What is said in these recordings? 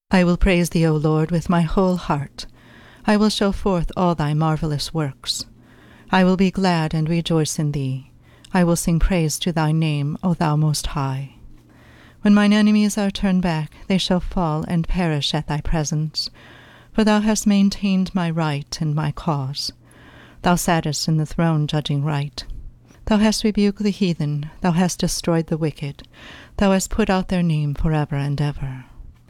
I will praise thee, O Lord, with my whole heart. I will show forth all thy marvelous works. I will be glad and rejoice in thee. I will sing praise to thy name, O thou Most High. When mine enemies are turned back, they shall fall and perish at thy presence. For thou hast maintained my right and my cause. Thou sattest in the throne judging right. Thou hast rebuked the heathen, thou hast destroyed the wicked, thou hast put out their name forever and ever.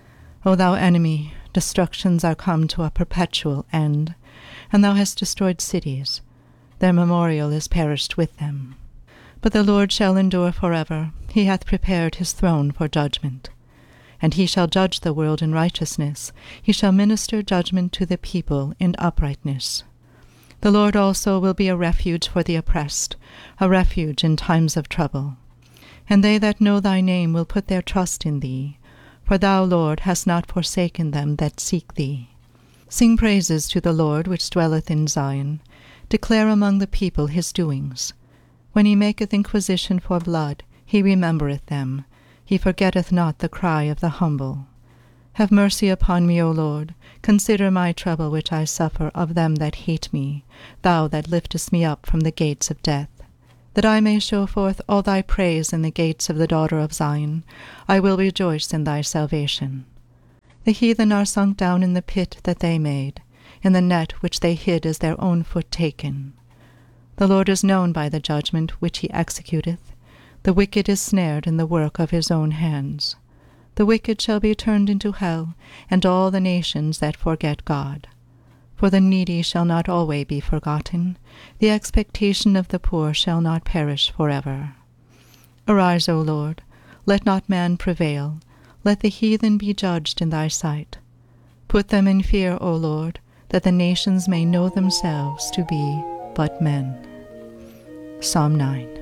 O thou enemy, destructions are come to a perpetual end, and thou hast destroyed cities. Their memorial is perished with them. But the Lord shall endure forever. He hath prepared his throne for judgment. And he shall judge the world in righteousness. He shall minister judgment to the people in uprightness. The Lord also will be a refuge for the oppressed, a refuge in times of trouble. And they that know thy name will put their trust in thee. For thou, Lord, hast not forsaken them that seek thee. Sing praises to the Lord which dwelleth in Zion. Declare among the people his doings. When he maketh inquisition for blood, he remembereth them. He forgetteth not the cry of the humble. Have mercy upon me, O Lord. Consider my trouble which I suffer of them that hate me, thou that liftest me up from the gates of death. That I may show forth all thy praise in the gates of the daughter of Zion, I will rejoice in thy salvation. The heathen are sunk down in the pit that they made, in the net which they hid is their own foot taken. The Lord is known by the judgment which he executeth. The wicked is snared in the work of his own hands. The wicked shall be turned into hell, and all the nations that forget God. For the needy shall not always be forgotten. The expectation of the poor shall not perish forever. Arise, O Lord, let not man prevail. Let the heathen be judged in thy sight. Put them in fear, O Lord, that the nations may know themselves to be but men. Psalm 9.